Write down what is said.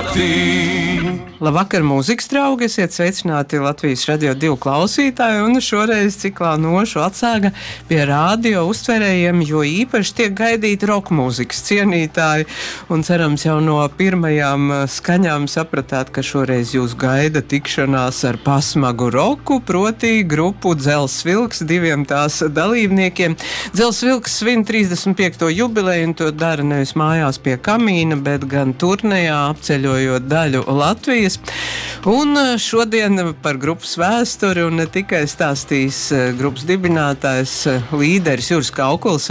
naktī. Labvakar, mūzikas draugi! Esiet sveicināti Latvijas Radio 2 klausītāji, un šoreiz ciklā Nošu atsāga pie radio uztverējiem, jo īpaši tiek gaidīti roka mūzikas cienītāji, un cerams jau no pirmajām skaņām sapratāt, ka šoreiz jūs gaida tikšanās ar pasmagu roku, proti grupu Dzelzs Vilks, diviem tās dalībniekiem. Dzelzs Vilks svin 35. jubileju, un to dara nevis mājās pie kamīna, bet gan turnejā, apceļojot daļu Latvijas. Un šodien par grupas vēsturi un ne tikai stāstīs grupas dibinātājs līderis Juris Kaukuls.